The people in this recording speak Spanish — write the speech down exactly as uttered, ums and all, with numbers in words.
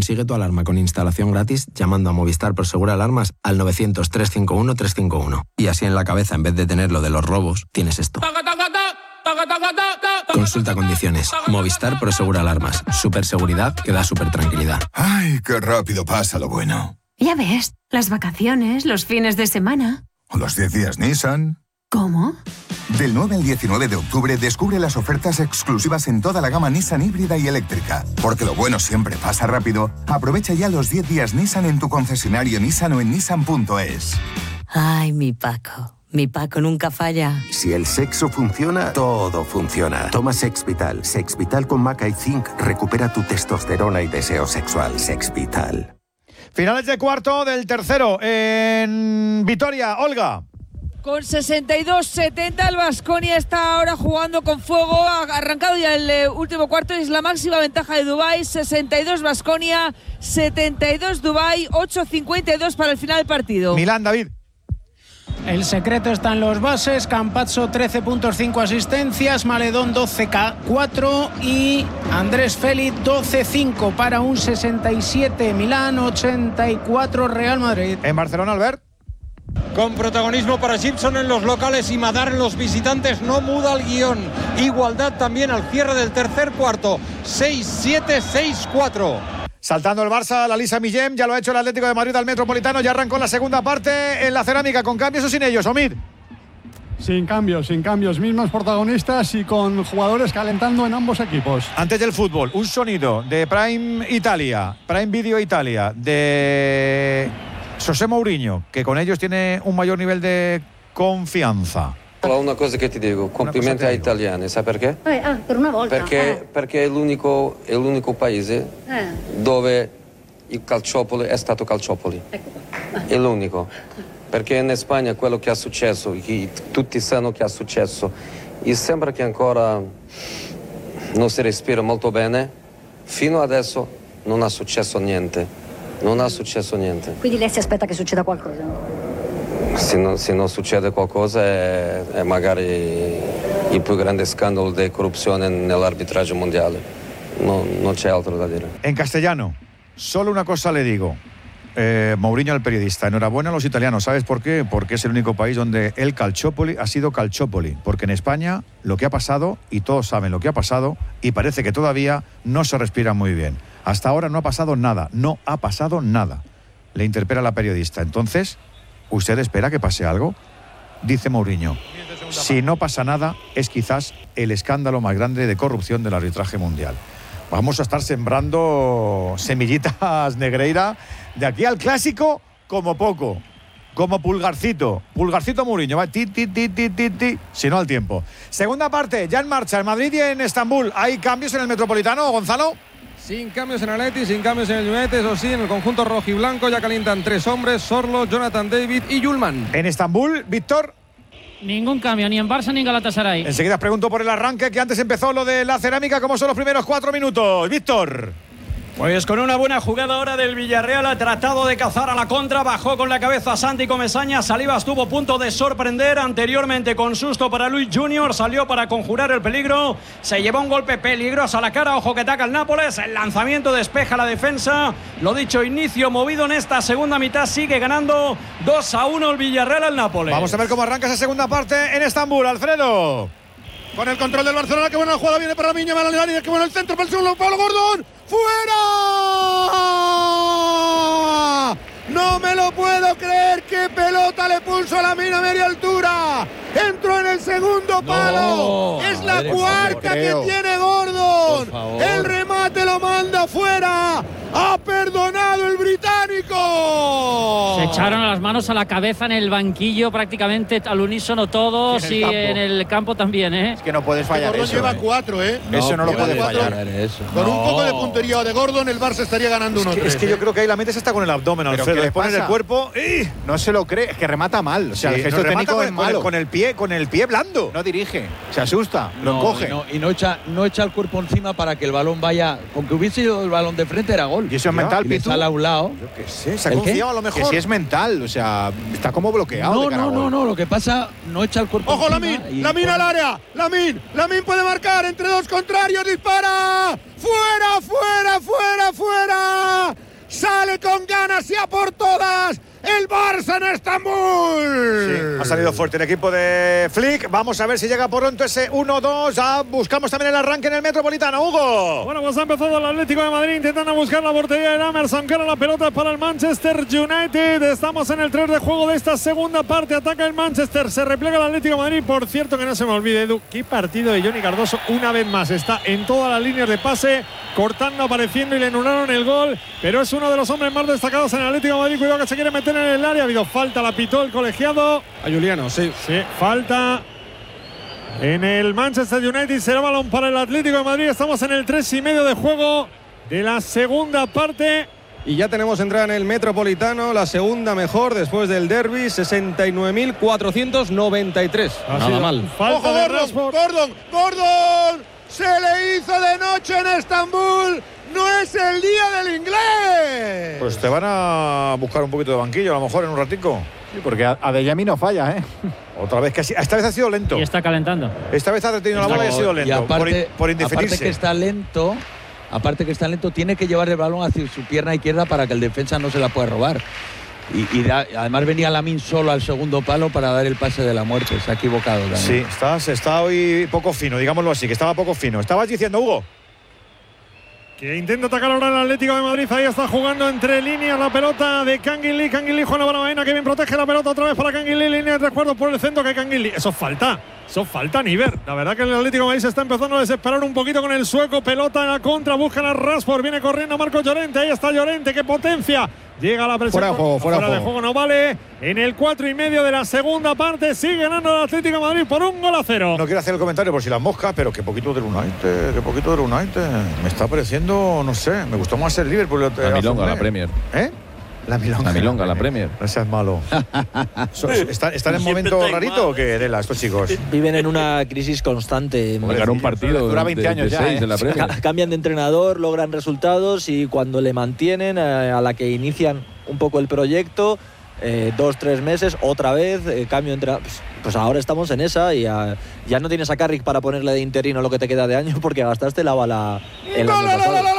Consigue tu alarma con instalación gratis llamando a Movistar Prosegur Alarmas al novecientos, trescientos cincuenta y uno, trescientos cincuenta y uno. Y así en la cabeza, en vez de tener lo de los robos, tienes esto. Consulta condiciones. Movistar Prosegur Alarmas. Superseguridad que da super tranquilidad. Ay, qué rápido pasa lo bueno. Ya ves, las vacaciones, los fines de semana. O los diez días Nissan. ¿Cómo? Del nueve al diecinueve de octubre descubre las ofertas exclusivas en toda la gama Nissan híbrida y eléctrica. Porque lo bueno siempre pasa rápido. Aprovecha ya los diez días Nissan en tu concesionario Nissan o en nissan punto es. Ay, mi Paco. Mi Paco nunca falla. Si el sexo funciona, todo funciona. Toma Sexvital. Sexvital con maca y zinc recupera tu testosterona y deseo sexual. Sexvital. Finales de cuarto del tercero en Vitoria. Olga. Con sesenta y dos setenta el Baskonia está ahora jugando con fuego. Ha arrancado ya el eh, último cuarto. Es la máxima ventaja de Dubái. sesenta y dos Baskonia, setenta y dos Dubái. ocho cincuenta y dos para el final del partido. Milán, David. El secreto está en los bases. Campazzo trece puntos, cinco asistencias. Maledón doce cuatro y Andrés Félix doce cinco para un sesenta y siete Milán, ochenta y cuatro Real Madrid. En Barcelona, Albert. Con protagonismo para Gibson en los locales y Madar en los visitantes, no muda el guión. Igualdad también al cierre del tercer cuarto. seis siete, seis cuatro. Saltando el Barça, la Lisa Millem, ya lo ha hecho el Atlético de Madrid al Metropolitano, ya arrancó la segunda parte en la Cerámica, con cambios o sin ellos, Omid. Sin cambios, sin cambios, mismos protagonistas y con jugadores calentando en ambos equipos. Antes del fútbol, un sonido de Prime Italia, Prime Video Italia, de José Mourinho, que con ellos tiene un mayor nivel de confianza. Una cosa che ti dico, complimenti agli italiani, sai perché? Eh, ah, per una volta. Perché, eh. perché è l'unico, è l'unico paese eh. dove il calciopoli è stato calciopoli. Ecco. È l'unico. Perché in Spagna quello che è successo, che tutti sanno che è successo, e sembra che ancora non si respira molto bene, fino adesso non è successo niente. Non è successo niente. Quindi lei si aspetta che succeda qualcosa? Se non, se non succede qualcosa è, è magari il più grande scandalo di corruzione nell'arbitraggio mondiale. No, non c'è altro da dire. En castellano, solo una cosa le digo. Eh, Mourinho, el periodista, enhorabuena a los italianos. ¿Sabes por qué? Porque es el único país donde el calciopoli ha sido calciopoli. Porque en España lo que ha pasado, y todos saben lo que ha pasado, y parece que todavía no se respira muy bien. Hasta ahora no ha pasado nada, no ha pasado nada. Le interpela la periodista. Entonces, ¿usted espera que pase algo? Dice Mourinho. Si no pasa nada, es quizás el escándalo más grande de corrupción del arbitraje mundial. Vamos a estar sembrando semillitas, Negreira, de aquí al clásico como poco. Como pulgarcito. Pulgarcito Mourinho. Va ti, ti, ti, ti, ti, ti. Si no al tiempo. Segunda parte, ya en marcha en Madrid y en Estambul. ¿Hay cambios en el Metropolitano, Gonzalo? Sin cambios en el Atleti, sin cambios en el United, eso sí, en el conjunto rojiblanco ya calientan tres hombres, Sorlo, Jonathan David y Yulman. En Estambul, Víctor. Ningún cambio, ni en Barça ni en Galatasaray. Enseguida pregunto por el arranque, que antes empezó lo de la Cerámica. ¿Cómo son los primeros cuatro minutos? Víctor. Pues con una buena jugada ahora del Villarreal, ha tratado de cazar a la contra, bajó con la cabeza Santi Comesaña, Saliba estuvo a punto de sorprender anteriormente con susto para Luis Junior, salió para conjurar el peligro, se llevó un golpe peligroso a la cara, ojo que ataca el Nápoles, el lanzamiento despeja la defensa, lo dicho, inicio movido en esta segunda mitad, sigue ganando dos a uno el Villarreal al Nápoles. Vamos a ver cómo arranca esa segunda parte en Estambul, Alfredo. Con el control del Barcelona, qué buena jugada viene para Miña, Malalani, qué bueno el centro para el segundo, Pablo Gordon. ¡Fuera! No me lo puedo creer, qué pelota le puso a la mina a media altura. Entró en el segundo palo. No, es la cuarta que tiene Gordon. El remate lo manda fuera. Ha perdonado el británico. Se echaron las manos a la cabeza en el banquillo prácticamente al unísono todos y en el, y en el campo también, ¿eh? Es que no puedes fallar Gordon eso. Lleva ¿eh? cuatro, ¿eh? No, eso no lo puede fallar. Eso. Con no. un poco de puntería de Gordon, el Barça estaría ganando uno. Es que, es que yo creo que ahí la metes hasta con el abdomen, Alfredo. Le pones el cuerpo y no se lo cree, es que remata mal. O sea, sí, el gesto técnico con, es malo. Con el pie, con el pie blando. No dirige, se asusta, lo no, coge. Y no, y no echa, no echa el cuerpo encima para que el balón vaya. Con que hubiese ido el balón de frente era gol. Y eso es mental, y le sale a un lado. Yo qué sé, se ha confiado a lo mejor. Que si es mental, o sea, está como bloqueado. No, de cara no, a gol. no, no, lo que pasa, no echa el cuerpo. ¡Ojo, Lamine! ¡Lamine al área! ¡Lamine! ¡Lamine puede marcar! Entre dos contrarios, dispara. ¡Fuera, fuera, fuera, fuera! sale con ganas y a por todas el Barça en Estambul. Sí, ha salido fuerte el equipo de Flick. Vamos a ver si llega pronto ese uno dos. Ya buscamos también el arranque en el Metropolitano, Hugo. Bueno, pues ha empezado el Atlético de Madrid intentando buscar la portería de Emerson, que ahora la pelota para el Manchester United. Estamos en el tres de juego de esta segunda parte. Ataca el Manchester, se repliega el Atlético de Madrid. Por cierto, que no se me olvide, Edu, qué partido de Johnny Cardoso. Una vez más está en todas las líneas de pase, cortando, apareciendo, y le anularon el gol. Pero es uno de los hombres más destacados en el Atlético de Madrid. Cuidado que se quiere meter en el área. Ha habido falta, la pitó el colegiado. A Juliano, sí. Sí, falta en el Manchester United. Será balón para el Atlético de Madrid. Estamos en el tres y medio de juego de la segunda parte. Y ya tenemos entrada en el Metropolitano, la segunda mejor después del derbi, sesenta y nueve mil cuatrocientos noventa y tres. Nada mal. Falta ¡Ojo, de Gordon! ¡Gordon! ¡Gordon! Se le hizo de noche en Estambul. No es el día del inglés. Pues te van a buscar un poquito de banquillo, a lo mejor en un ratico. Sí, porque Adeyemi no falla, ¿eh? Otra vez que esta vez ha sido lento. Y está calentando. Esta vez ha retenido la bola y ha sido lento. Y aparte, por, por indiferirse. Aparte que está lento, aparte que está lento, tiene que llevar el balón hacia su pierna izquierda para que el defensa no se la pueda robar. Y, y da, además venía Lamine solo al segundo palo para dar el pase de la muerte. Se ha equivocado también. Sí, está, está hoy poco fino, digámoslo así, que estaba poco fino. Estabas diciendo, Hugo. Que intenta atacar ahora el Atlético de Madrid. Ahí está jugando entre líneas la pelota de Canguilí. Lee. Canguilí juega la Barbaena, que bien protege la pelota otra vez para Canguilí. Línea de recuerdo por el centro que Canguilí. Eso falta. Eso falta Niver. La verdad que el Atlético de Madrid se está empezando a desesperar un poquito con el sueco. Pelota en la contra. Busca a Rashford. Viene corriendo Marco Llorente. Ahí está Llorente. ¡Qué potencia! Llega a la presión. Fuera de juego, fuera, fuera de juego. juego. No vale. En el cuatro y medio de la segunda parte sigue ganando el Atlético de Madrid por un gol a cero. No quiero hacer el comentario por si las moscas, pero qué poquito del United, qué poquito del United. Me está pareciendo, no sé, me gustó más el Liverpool. La milonga, la Premier. ¿Eh? La milonga. La milonga, la Premier. No seas malo. ¿Están, ¿Están en momento rarito o qué, Dela, estos chicos? Viven en una crisis constante. Ganar un partido dura veinte de, años de ya, seis ¿eh? en la Premier. Cambian de entrenador, logran resultados y cuando le mantienen, eh, a la que inician un poco el proyecto, eh, dos, tres meses, otra vez, eh, cambio de entrenador. Pues, pues ahora estamos en esa y a, ya no tienes a Carrick para ponerle de interino lo que te queda de año porque gastaste la bala el año pasado.